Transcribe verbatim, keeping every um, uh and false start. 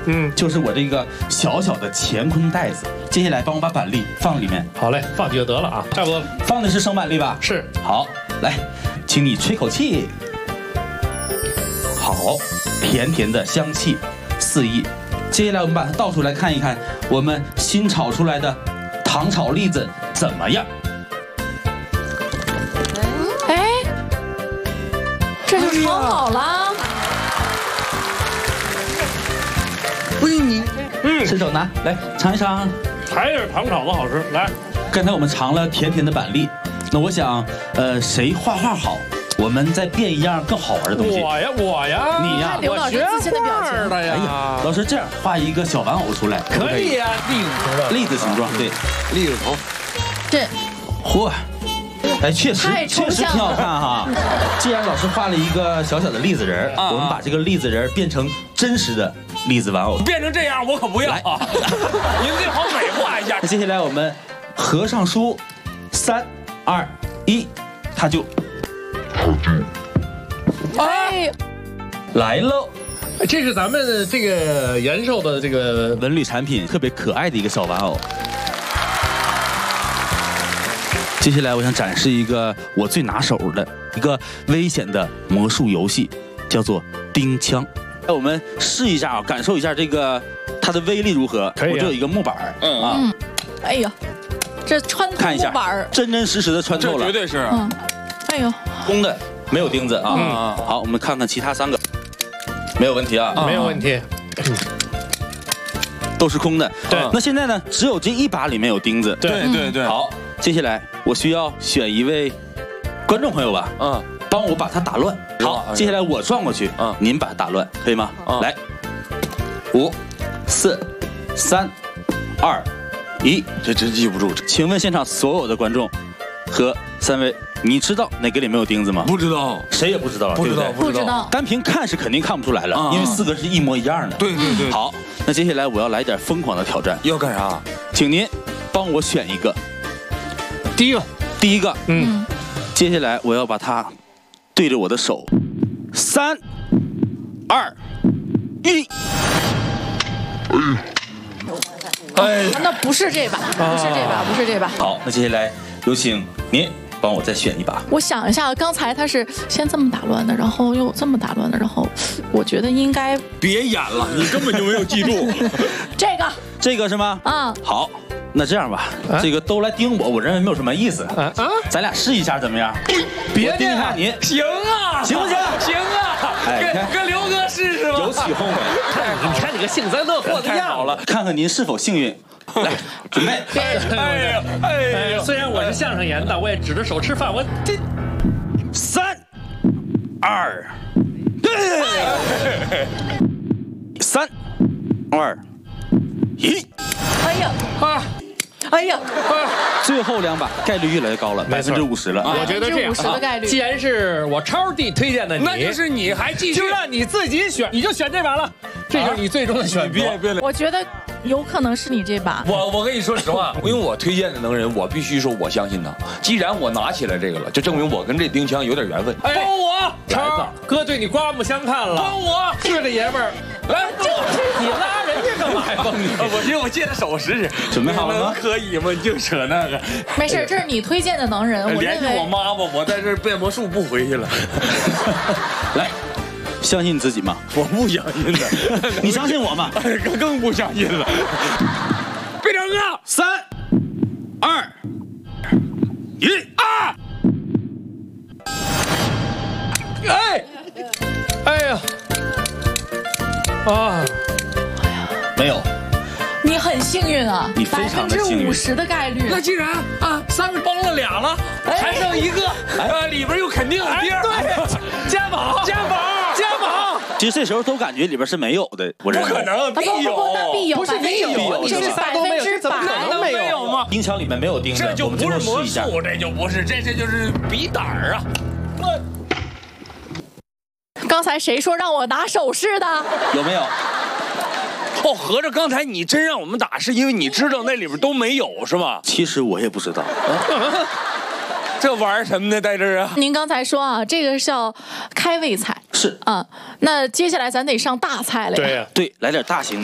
嗯， 就是我这个小小的乾坤袋子。接下来帮我把板栗放里面。 好嘞，放进就得了啊，差不多了。 放的是生板栗吧？ 是。 好，来，请你吹口气。好，甜甜的香气四溢。接下来我们把它倒出来看一看，我们新炒出来的糖炒栗子怎么样？ 哎，这就炒好了。 不是你， 嗯， 伸手拿来尝一尝， 还是糖炒的好吃。来， 刚才我们尝了甜甜的板栗，那我想，呃，谁画画好？我们再变一样更好玩的东西。 我呀，我呀， 你呀， 刘老师自信的表情的呀。 哎呀，老师这样画一个小玩偶出来， 可以呀，栗子形状， 栗子形状，对， 栗子头。 这， 嚯，哎，确实太抽象了确实挺好看哈。既然老师画了一个小小的栗子人儿， 啊我们把这个栗子人儿变成真实的栗子玩偶。 变成这样我可不要啊！您最好美化一下。 那接下来我们合上书，三二一，它就哎， 来喽。 这是咱们这个延寿的这个文旅产品特别可爱的一个小玩偶。接下来我想展示一个我最拿手的一个危险的魔术游戏，叫做钉枪。那我们试一下啊，感受一下这个它的威力如何。 可以啊我这有一个木板儿， 嗯啊， 嗯，哎呀，这穿透看一下木板儿， 真真实实的穿透了这绝，对是。 嗯，哎呦， 空的，没有钉子啊。 嗯好，我们看看其他三个，没有问题啊， 没有问题。 都是空的。 对那现在呢，只有这一把里面有钉子。 对对对。 好，接下来我需要选一位观众朋友吧， 嗯， 帮我把它打乱。好，接下来我转过去， 嗯您把它打乱，可以吗？ 嗯来，五、四、三、二、一。 这真记不住。 请问现场所有的观众和三位，你知道哪个里面有钉子吗？ 不知道， 谁也不知道， 不知道对不对？ 不知道， 单凭看是肯定看不出来了， 嗯因为四个是一模一样的。 对对对。 好，那接下来我要来点疯狂的挑战， 要干啥？ 请您帮我选一个。 第一个， 第一个， 嗯， 嗯， 接下来我要把它对着我的手，三、二、一。 哎， 那不是这把，不是这把，不是这把。 好，那接下来有请您帮我再选一把。 我想一下，刚才他是先这么打乱的，然后又这么打乱的，然后我觉得应该别演了，你根本就没有记住。 这个这个是吗？ 啊， 好，那这样吧， 啊这个都来盯我，我认为没有什么意思。 啊啊， 咱俩试一下怎么样？ 别我盯一下你， 行啊， 行不行行啊， 哎看跟跟刘哥试试吧。 有起后尾。 你看你个幸灾乐祸的样子。 太好了，看看您是否幸运。来，准备。 哎呀，哎哎， 呀， 虽然我是相声演的，我也指着手吃饭。我这三、二、三、二、一。 哎呀， 啊， 哎呀， 最后两把概率越来越高了，百没错分之五十了。 我觉得这样百分之五十的概率既然是我超弟推荐的你， 那就是你还继续就。让你自己选，你就选这把了，这就是你最终的选择。 别别我觉得有可能是你这把。 我我跟你说实话，因为我推荐的能人，我必须说我相信他。既然我拿起来这个了，就证明我跟这钉枪有点缘分。 哎，帮我， 来超吧哥对你刮目相看了， 帮我， 是这爷们儿， 来， 就是你拉人家干嘛呀？ 我觉得我借他手试试， 准备好了吗能可以吗？你就扯那个， 没事，这是你推荐的能人，我联系我认为妈吧，我在这儿变魔术不回去了。 来，相信你自己吗？ 我不相信的， 你相信我吗？ 更更不相信了。别整啊！ 三、二、一啊！ 哎， 哎呀，啊， 没有， 你很幸运啊， 你非百分之常的幸运五十的概率。 那既然啊，三个帮了俩了，还剩一个，呃，里边又肯定有第二， 对，加宝， 加宝， 加宝， 其实这时候都感觉里边是没有的，我认为。 不可能， 啊不必有， 不不，那必有， 不是必有百分之你这仨都没有百分之这怎么可百能没有吗？ 冰箱里面没有钉子， 这就我们最不是魔后试一下。 术，这就不是，这这就是比胆儿啊！ 刚才谁说让我拿手势的？ 有没有？ 哦，合着刚才你真让我们打，是因为你知道那里边都没有是吧？ 其实我也不知道。 这玩什么呢，在这儿啊？ 您刚才说啊，这个是叫开胃菜是， 啊，那接下来咱得上大菜了呀。 对呀。 对，来点大型的。